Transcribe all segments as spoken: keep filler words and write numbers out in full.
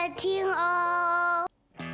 爱听哦。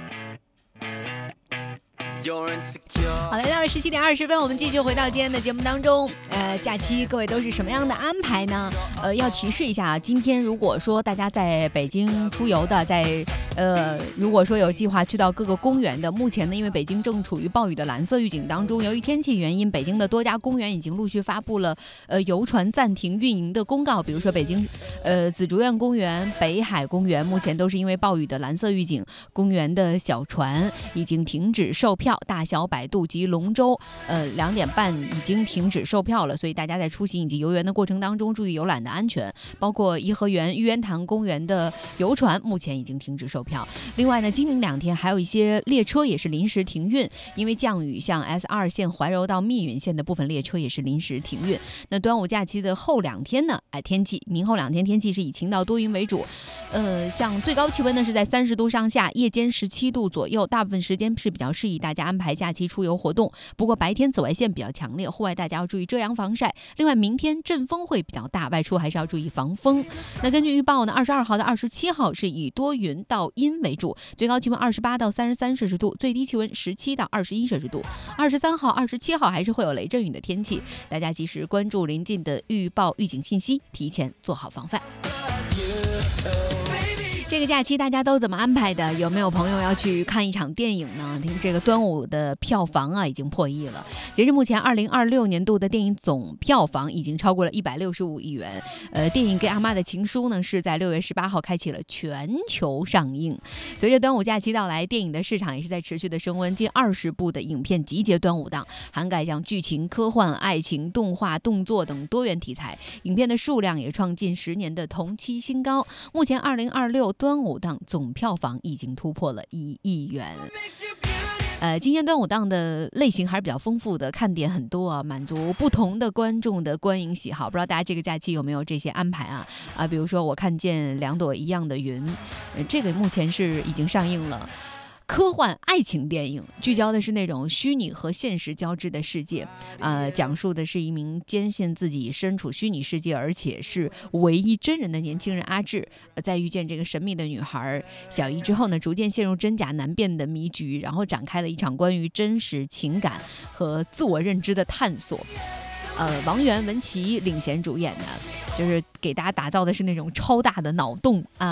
好，来到了十七点二十分，我们继续回到今天的节目当中。呃，假期各位都是什么样的安排呢？呃，要提示一下啊，今天如果说大家在北京出游的，在呃，如果说有计划去到各个公园的，目前呢，因为北京正处于暴雨的蓝色预警当中，由于天气原因，北京的多家公园已经陆续发布了呃游船暂停运营的公告。比如说北京呃紫竹院公园、北海公园，目前都是因为暴雨的蓝色预警，公园的小船已经停止售票。大小摆渡及龙舟，呃，两点半已经停止售票了，所以大家在出行以及游园的过程当中，注意游览的安全。包括颐和园、玉渊潭公园的游船，目前已经停止售票。另外呢，今明两天还有一些列车也是临时停运，因为降雨，像 S 二 线怀柔到密云线的部分列车也是临时停运。那端午假期的后两天呢，哎，天气明后两天天气是以晴到多云为主，呃，像最高气温呢是在三十度上下，夜间十七度左右，大部分时间是比较适宜大家安排假期出游活动。不过白天紫外线比较强烈，户外大家要注意遮阳防晒。另外明天阵风会比较大，外出还是要注意防风。那根据预报呢，二十二号到二十七号是以多云到阴为主，最高气温二十八到三十三摄氏度，最低气温十七到二十一摄氏度。二十三号、二十七号还是会有雷阵雨的天气，大家及时关注临近的预报预警信息，提前做好防范。这个假期大家都怎么安排的？有没有朋友要去看一场电影呢？听这个端午的票房啊，已经破亿了。截至目前，二零二六年度的电影总票房已经超过了一百六十五亿元。呃，电影《给阿妈的情书》呢，是在六月十八号开启了全球上映。随着端午假期到来，电影的市场也是在持续的升温，近二十部的影片集结端午档，涵盖像剧情、科幻、爱情、动画、动作等多元题材，影片的数量也创近十年的同期新高。目前，二零二六端午档总票房已经突破了一亿元。呃，今年端午档的类型还是比较丰富的，看点很多啊，满足不同的观众的观影喜好。不知道大家这个假期有没有这些安排啊？啊，比如说我看见两朵一样的云，呃，这个目前是已经上映了。科幻爱情电影聚焦的是那种虚拟和现实交织的世界，呃，讲述的是一名坚信自己身处虚拟世界而且是唯一真人的年轻人阿志，呃、在遇见这个神秘的女孩小姨之后呢，逐渐陷入真假难辨的迷局，然后展开了一场关于真实情感和自我认知的探索。呃，王源、文琪领衔主演的，就是给大家打造的是那种超大的脑洞啊。